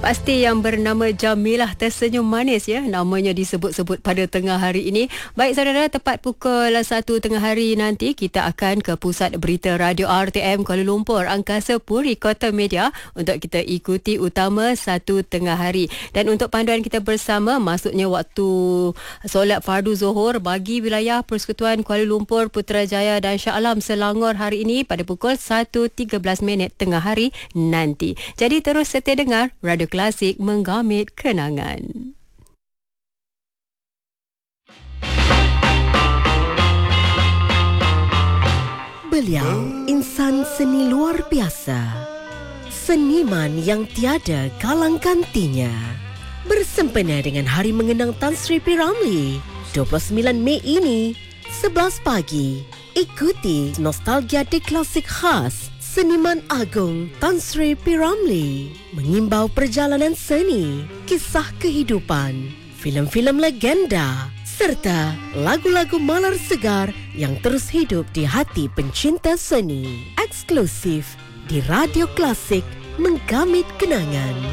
Pasti yang bernama Jamilah tersenyum manis ya. Namanya disebut-sebut pada tengah hari ini. Baik saudara, tepat pukul 1 tengah hari nanti kita akan ke Pusat Berita Radio RTM Kuala Lumpur, Angkasa Puri Kota Media untuk kita ikuti utama 1 tengah hari. Dan untuk panduan kita bersama, masuknya waktu solat fardu Zuhur bagi wilayah Persekutuan Kuala Lumpur, Putrajaya dan Shah Alam Selangor hari ini pada pukul 1.13 tengah hari nanti. Jadi terus setia dengar Radio Klasik menggamit kenangan. Beliau insan seni luar biasa, seniman yang tiada kalang gantinya. Bersempena dengan Hari Mengenang Tan Sri P. Ramlee 29 Mei ini 11 pagi, ikuti nostalgia di klasik khas seniman agung Tan Sri P. Ramlee, mengimbau perjalanan seni, kisah kehidupan, filem-filem legenda serta lagu-lagu malar segar yang terus hidup di hati pencinta seni. Eksklusif di Radio Klasik menggamit kenangan.